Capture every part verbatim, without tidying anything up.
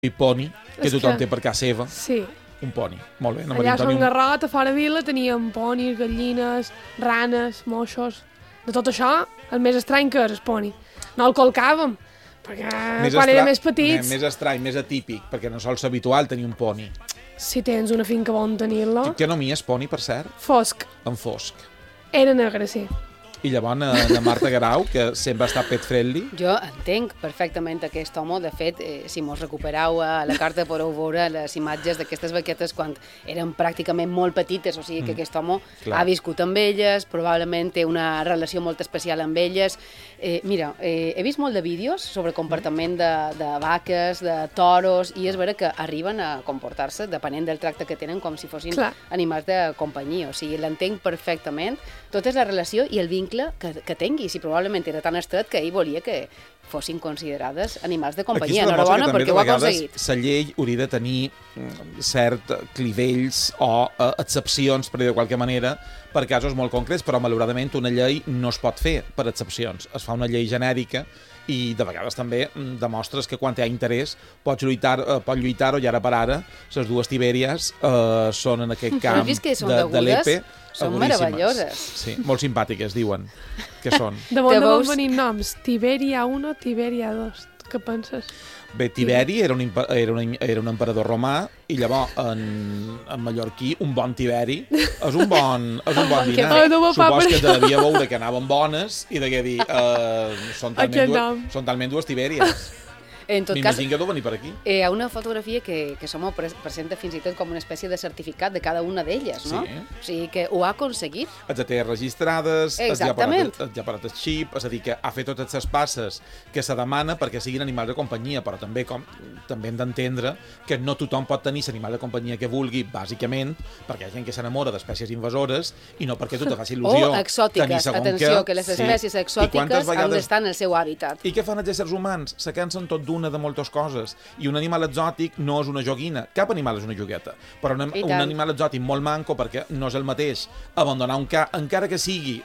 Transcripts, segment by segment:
i poni, que És tothom que- té per casa seva. Sí. Un poni. Molt bé. No Allà a Antoni, Sant un... Garrot, a fora vila, teníem ponis, gallines, ranes, moixos... De tot això, el més estrany que és el poni. No el colcàvem, perquè Més quan estra- érem més petits... Més estrany, més atípic, perquè no sol ser habitual tenir un poni. Si tens una finca bon tenir-lo... Que no m'hi és poni, per cert? Fosc. En fosc. Era negre, sí. I llavors, na, na Marta Garau, que sempre ha estat pet-friendly. Jo entenc perfectament aquest home. De fet, eh, si mos recuperau a la carta podeu veure les imatges d'aquestes vaquetes quan eren pràcticament molt petites, o sigui que Mm, aquest home clar. ha viscut amb elles, probablement té una relació molt especial amb elles. Eh, mira, eh, he vist molt de vídeos sobre comportament de, de vaques, de toros, i és vera que arriben a comportar-se, depenent del tracte que tenen, com si fossin Clar. animals de companyia. O sigui, l'entenc perfectament. Tot és la relació i el vincle que, que tingui. Si probablement era tan estret que ell volia que fossin considerades animals de companyia. Enhorabona perquè ho ha aconseguit. La llei hauria de tenir mm, cert clivells o eh, excepcions, per dir de qualque manera, per casos molt concrets, però malauradament una llei no es pot fer per excepcions. Es fa una llei genèrica i de vegades també mm, demostres que quan hi ha interès pots lluitar, eh, pot lluitar-ho, i ara per ara les dues Tibèries eh, són en aquest camp Has vist que són de, de degudes? l'E P E. Són agudíssimes. meravelloses. Sí, molt simpàtiques, diuen que són. De bon Te de bon veus- venir noms. Tiberia uno, Tiberia dos. Què penses? Bé, Tiberi era un, impa- era, un, era un emperador romà i llavors en, en mallorquí un bon Tiberi és un bon, és un bon dinar. Ai, no me fa Supos per- que te devia veure que anaven bones i degué dir uh, són, talment Aquest dues, nom. són talment dues Tibèries. En tot cas, M'imagino que deu venir per aquí. eh, hi ha una fotografia que, que som pre presenta fins i tot com una espècie de certificat de cada una d'elles, no? Sí. O sigui que ho ha aconseguit. Els té registrades, els ja Exactament. parat, ja parat el xip, és a dir, que ha fet totes les passes que se demana perquè siguin animals de companyia, però també com també hem d'entendre que no tothom pot tenir l'animal de companyia que vulgui, bàsicament, perquè hi ha gent que s'enamora d'espècies invasores i no perquè tu te faci il·lusió O exòtiques. tenir segon Atenció, que, que les Sí. espècies I exòtiques quantes han vegades- d'estar en el seu hàbitat. I què fan els éssers humans? Se cansen tot d'una de moltes coses. I un animal exòtic no és una joguina. Cap animal és una jogueta. Però un, I un tant. animal exòtic molt manco, perquè no és el mateix abandonar un ca, encara que sigui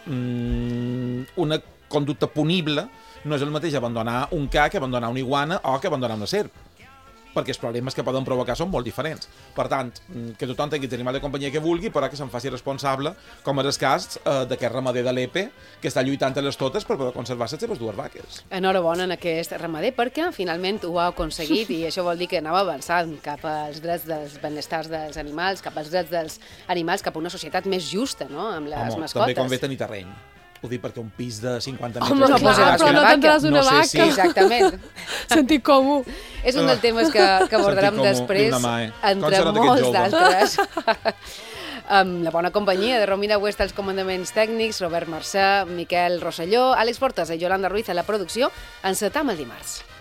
mm, una conducta punible, no és el mateix abandonar un ca que abandonar una iguana o que abandonar una serp, perquè els problemes que poden provocar són molt diferents. Per tant, mm, que tothom tingui l'animal de companyia que vulgui, però que se'n faci responsable, com és el cas eh, d'aquest ramader de l'E P E, que està lluitant a les totes per poder conservar les seves dues vaques. Enhorabona en aquest ramader perquè finalment ho ha aconseguit i això vol dir que anava avançant cap als drets dels benestars dels animals, cap als drets dels animals, cap a una societat més justa, no?, amb les Home, mascotes. també convé tenir terreny. Ho dic perquè un pis de cinquanta Home, metres... no clar, posaràs però una no vaca. tindràs una No sé vaca. si- Exactament. Sentit comú. És un dels temes que, que abordarem Sentit comú, després, Luna Mae. Com entre serà d'aquest molts jove? d'altres. Amb la bona companyia de Romina Huesta als comandaments tècnics, Robert Mercè, Miquel Rosselló, Àlex Portas i Yolanda Ruiz a la producció. Encetam el dimarts.